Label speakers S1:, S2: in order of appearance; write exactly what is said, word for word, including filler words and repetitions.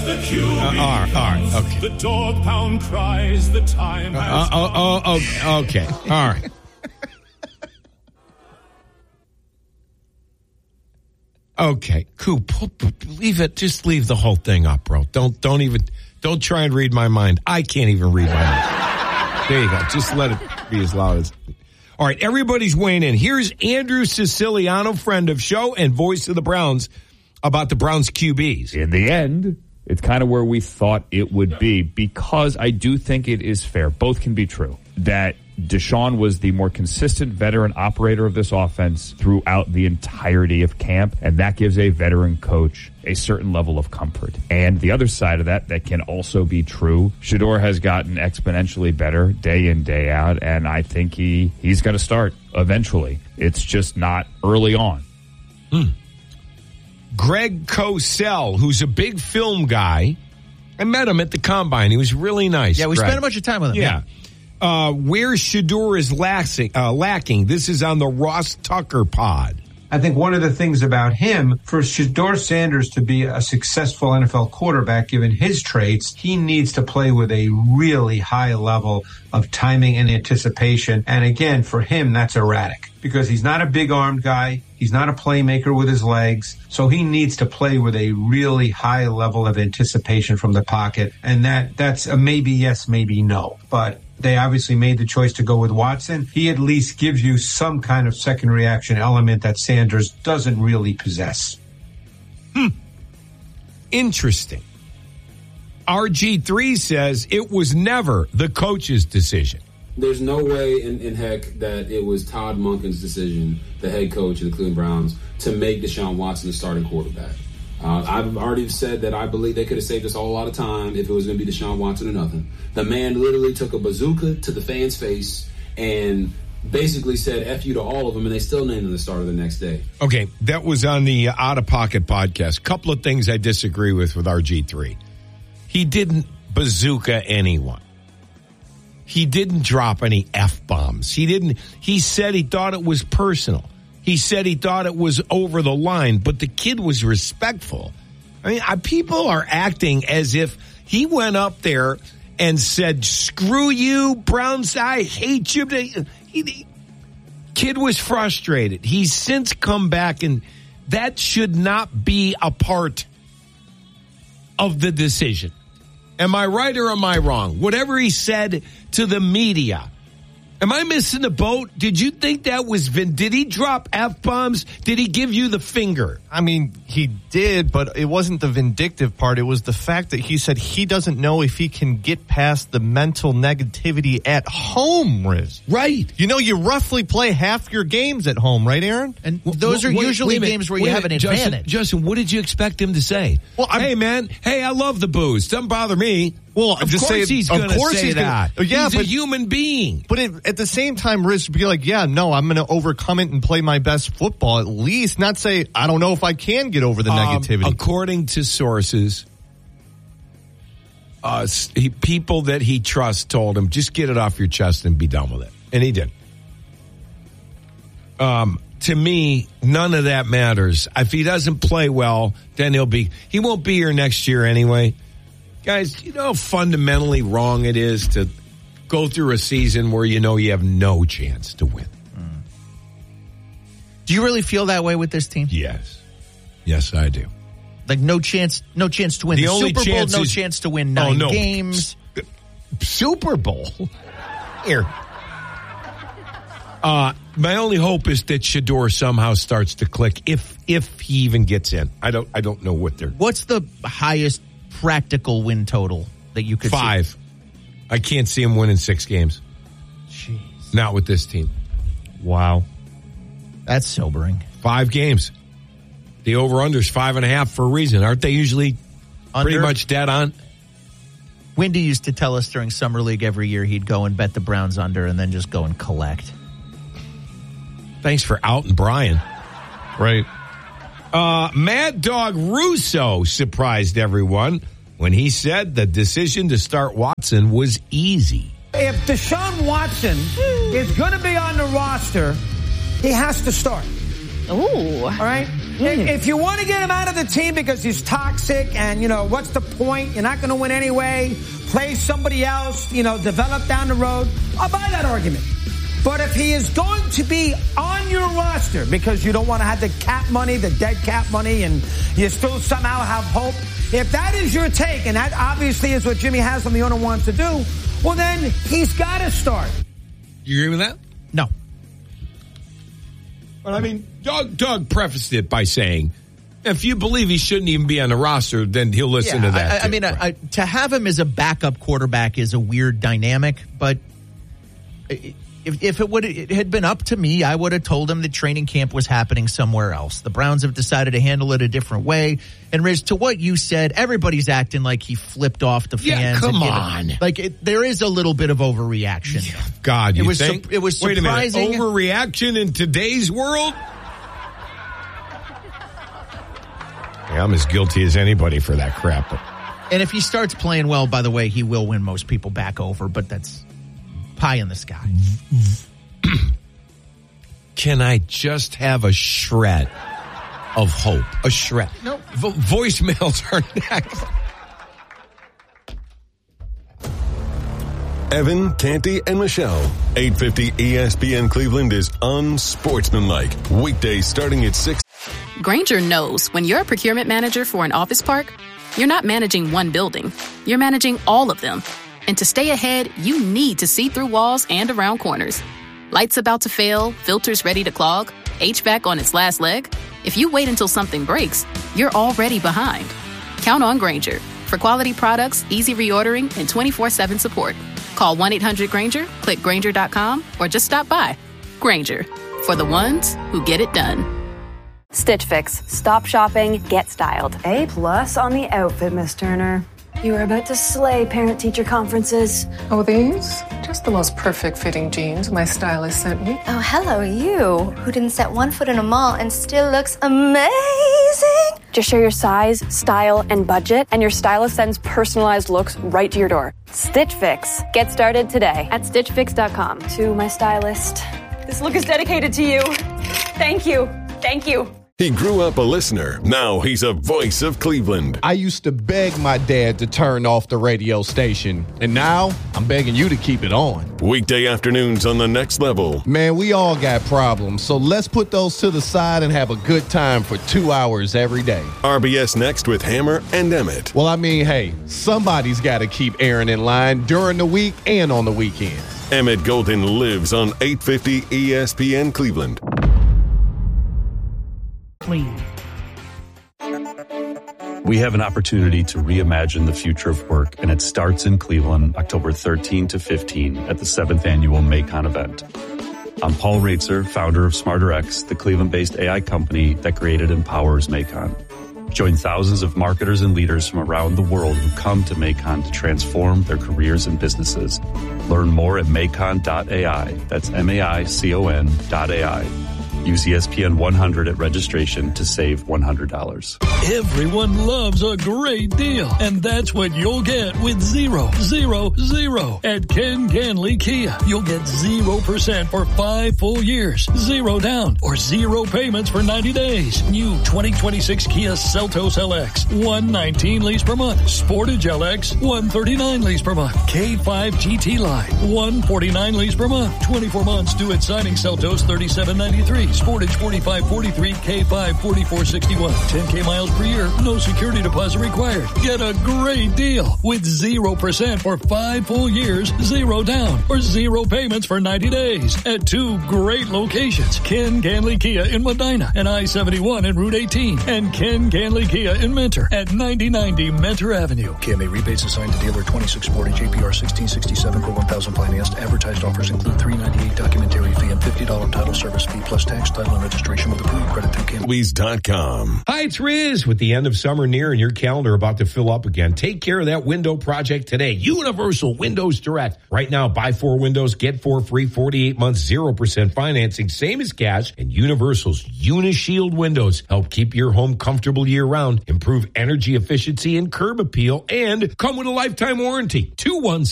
S1: the Q B.
S2: Uh, all right, all right, okay.
S1: The dog pound cries, the time
S2: Uh,
S1: has
S2: oh, oh, oh, okay, all right. Okay, cool. Leave it. Just leave the whole thing up, bro. Don't, don't even, don't try and read my mind. I can't even read my mind. There you go. Just let it be as loud as. All right, everybody's weighing in. Here's Andrew Siciliano, friend of show and voice of the Browns, about the Browns Q Bs.
S3: In the end, it's kind of where we thought it would be, because I do think it is fair. Both can be true. That Deshaun was the more consistent veteran operator of this offense throughout the entirety of camp, and that gives a veteran coach a certain level of comfort. And the other side of that, that can also be true. Shedeur has gotten exponentially better day in, day out, and I think he, he's going to start eventually. It's just not early on.
S2: Hmm. Greg Cosell, who's a big film guy. I met him at the Combine. He was really nice.
S4: Yeah, we
S2: Greg.
S4: spent a bunch of time with him.
S2: Yeah.
S4: yeah.
S2: Uh, where Shedeur is lacking, uh, lacking. This is on the Ross Tucker pod.
S5: I think one of the things about him, for Shedeur Sanders to be a successful N F L quarterback, given his traits, he needs to play with a really high level of timing and anticipation. And again, for him, that's erratic because he's not a big-armed guy. He's not a playmaker with his legs. So he needs to play with a really high level of anticipation from the pocket. And that that's a maybe yes, maybe no. But they obviously made the choice to go with Watson. He at least gives you some kind of second reaction element that Sanders doesn't really possess.
S2: Hmm. Interesting. R G three says it was never the coach's decision.
S6: There's no way in, in heck that it was Todd Monken's decision, the head coach of the Cleveland Browns, to make Deshaun Watson the starting quarterback. Uh, I've already said that I believe they could have saved us all a lot of time if it was going to be Deshaun Watson or nothing. The man literally took a bazooka to the fan's face and basically said F you to all of them, and they still named him the starter the next day.
S2: Okay, that was on the Out of Pocket podcast. Couple of things I disagree with with R G three. He didn't bazooka anyone. He didn't drop any F-bombs. He didn't. He said he thought it was personal. He said he thought it was over the line, but the kid was respectful. I mean, I, people are acting as if he went up there and said, screw you, Browns, I hate you. He, he, kid was frustrated. He's since come back, and that should not be a part of the decision. Am I right or am I wrong? Whatever he said to the media. Am I missing the boat? Did you think that was Vin? Did he drop F-bombs? Did he give you the finger?
S7: I mean, he did, but it wasn't the vindictive part. It was the fact that he said he doesn't know if he can get past the mental negativity at home, Riz.
S2: Right.
S7: You know, you roughly play half your games at home, right, Aaron?
S4: And those are
S2: Wait,
S4: usually
S2: wait
S4: games where you
S2: wait
S4: have an
S2: Justin,
S4: advantage.
S2: Justin, what did you expect him to say?
S7: Well, I'm,
S2: hey, man, hey, I love the booze. Doesn't bother me.
S7: Well, I'm
S2: of
S7: just
S2: course
S7: saying,
S2: he's
S7: of
S2: going to
S7: course
S2: say
S7: he's
S2: that.
S7: Gonna, yeah,
S2: he's
S7: but,
S2: a human being.
S7: But it, at the same time, Riz, be like, yeah, no, I'm going to overcome it and play my best football at least. Not say, I don't know if I can get over the
S2: um,
S7: negativity.
S2: According to sources, uh, he, people that he trusts told him, just get it off your chest and be done with it. And he did. Um, to me, none of that matters. If he doesn't play well, then he'll be, he won't be here next year anyway. Guys, you know how fundamentally wrong it is to go through a season where you know you have no chance to win.
S4: Mm. Do you really feel that way with this team?
S2: Yes. Yes, I do.
S4: Like no chance, no chance to win
S2: the,
S4: the
S2: only
S4: Super Bowl,
S2: chance
S4: no
S2: is,
S4: chance to win nine
S2: oh, no.
S4: games.
S2: Super Bowl? Here. Uh, my only hope is that Shedeur somehow starts to click if if he even gets in. I don't I don't know what they're.
S4: What's the highest practical win total that you could
S2: Five.
S4: see?
S2: I can't see him winning six games.
S4: Jeez.
S2: Not with this team.
S7: Wow.
S4: That's sobering.
S2: Five games. The over-under's five and a half for a reason. Aren't they usually
S4: Under?
S2: pretty much dead on?
S4: Wendy used to tell us during Summer League every year he'd go and bet the Browns under and then just go and collect.
S2: Thanks for outing Brian.
S7: Right.
S2: Uh, Mad Dog Russo surprised everyone when he said the decision to start Watson was easy.
S8: If Deshaun Watson is going to be on the roster, he has to start.
S9: Ooh.
S8: All right? If, if you want to get him out of the team because he's toxic and, you know, what's the point? You're not going to win anyway. Play somebody else, you know, develop down the road. I'll buy that argument. But if he is going to be on your roster because you don't want to have the cap money, the dead cap money, and you still somehow have hope, if that is your take, and that obviously is what Jimmy Haslam, the owner, wants to do, well, then he's got to start.
S2: You agree with that?
S4: No.
S2: Well, I mean, Doug, Doug prefaced it by saying, if you believe he shouldn't even be on the roster, then he'll listen
S4: yeah,
S2: to that.
S4: I, I
S2: too.
S4: mean, I, I, to have him as a backup quarterback is a weird dynamic, but if, if it would it had been up to me, I would have told him that training camp was happening somewhere else. The Browns have decided to handle it a different way. And Riz, to what you said, everybody's acting like he flipped off the
S2: Yeah,
S4: fans.
S2: come
S4: and
S2: on.
S4: It, like it, there is a little bit of overreaction.
S2: Yeah, God, you
S4: it was
S2: think?
S4: Su- it was
S2: Wait
S4: surprising.
S2: a minute, overreaction in today's world? Yeah, I'm as guilty as anybody for that crap. But.
S4: And if he starts playing well, by the way, he will win most people back over, but that's pie in the sky.
S2: Can I just have a shred of hope? A shred.
S4: Nope.
S2: Vo- voicemails are next.
S9: Evan, Canty, and Michelle. eight fifty E S P N Cleveland is unsportsmanlike. Weekdays starting at six.
S10: Grainger knows when you're a procurement manager for an office park, you're not managing one building. You're managing all of them. And to stay ahead, you need to see through walls and around corners. Lights about to fail, filters ready to clog, H V A C on its last leg. If you wait until something breaks, you're already behind. Count on Grainger for quality products, easy reordering, and twenty-four seven support. Call one eight hundred Grainger, click Grainger dot com, or just stop by. Grainger, for the ones who get it done.
S11: Stitch Fix. Stop shopping, get styled. A plus on the outfit, Miss Turner. You are about to slay parent-teacher conferences.
S12: Oh, these? Just the most perfect fitting jeans my stylist sent me.
S13: Oh, hello, you, who didn't set one foot in a mall and still looks amazing.
S11: Just share your size, style, and budget, and your stylist sends personalized looks right to your door. Stitch Fix. Get started today at stitch fix dot com. To my stylist, this look is dedicated to you. Thank you. Thank you.
S9: He grew up a listener. Now he's a voice of Cleveland.
S14: I used to beg my dad to turn off the radio station, and now I'm begging you to keep it on.
S9: Weekday afternoons on The Next Level.
S14: Man, we all got problems, so let's put those to the side and have a good time for two hours every day.
S9: R B S Next with Hammer and Emmett.
S14: Well, I mean, hey, somebody's got to keep Aaron in line during the week and on the weekends.
S9: Emmett Golden lives on eight fifty E S P N Cleveland.
S8: Clean.
S15: We have an opportunity to reimagine the future of work, and it starts in Cleveland, October thirteenth to fifteenth at the seventh Annual Macon event. I'm Paul Raitzer, founder of SmarterX, the Cleveland-based A I company that created and powers Macon. Join thousands of marketers and leaders from around the world who come to Macon to transform their careers and businesses. Learn more at macon dot A I. That's M A I C O N dot A I. Use E S P N one hundred at registration to save one hundred dollars.
S16: Everyone loves a great deal, and that's what you'll get with zero, zero, zero at Ken Ganley Kia. You'll get zero percent for five full years, zero down, or zero payments for ninety days. New twenty twenty-six Kia Seltos L X, one nineteen lease per month. Sportage L X, one thirty-nine lease per month. K five G T Line, one forty-nine lease per month. twenty-four months due at signing. Seltos thirty-seven ninety-three. Sportage forty-five forty-three, K five forty-four sixty-one. ten K miles per year, no security deposit required. Get a great deal with zero percent for five full years, zero down, or zero payments for ninety days at two great locations. Ken Ganley Kia in Medina and I seventy-one and Route eighteen, and Ken Ganley Kia in Mentor at ninety ninety Mentor Avenue. K M A rebates assigned to dealer twenty-six Sportage A P R sixteen sixty-seven per one thousand financed. Advertised offers include three ninety-eight documentary fee and fifty dollars title service fee plus tax, title, and registration with approved credit through K M A.
S9: Louise dot com.
S2: Hi, it's Riz. With the end of summer near and your calendar about to fill up again, take care of that window project today. Universal Windows Direct. Right now, buy four windows, get four free, forty-eight months, zero percent financing, same as cash. And Universal's Unishield windows help keep your home comfortable year-round, improve energy efficiency and curb appeal, and come with a lifetime warranty. two one